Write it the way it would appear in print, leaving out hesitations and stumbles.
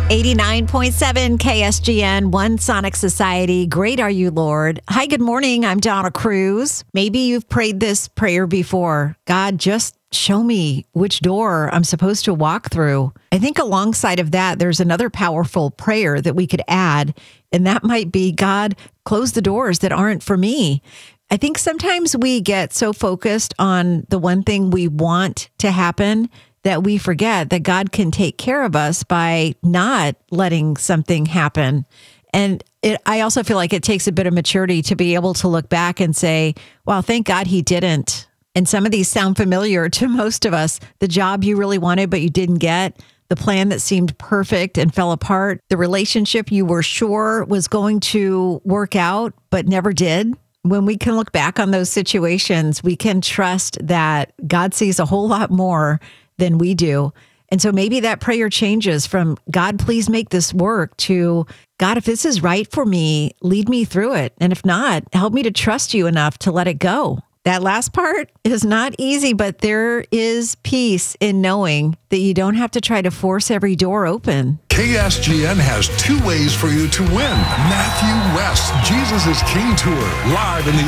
89.7 KSGN, One Sonic Society. Great are you, Lord. Hi, good morning. I'm Donna Cruz. Maybe you've prayed this prayer before. God, just show me which door I'm supposed to walk through. I think alongside of that, there's another powerful prayer that we could add, and that might be, God, close the doors that aren't for me. I think sometimes we get so focused on the one thing we want to happen that we forget that God can take care of us by not letting something happen. And I also feel like it takes a bit of maturity to be able to look back and say, wow, thank God he didn't. And some of these sound familiar to most of us. The job you really wanted, but you didn't get. The plan that seemed perfect and fell apart. The relationship you were sure was going to work out, but never did. When we can look back on those situations, we can trust that God sees a whole lot more than we do. And so maybe that prayer changes from, God, please make this work, to, God, if this is right for me, lead me through it. And if not, help me to trust you enough to let it go. That last part is not easy, but there is peace in knowing that you don't have to try to force every door open. KSGN has two ways for you to win. Matthew West, Jesus is King Tour, live in the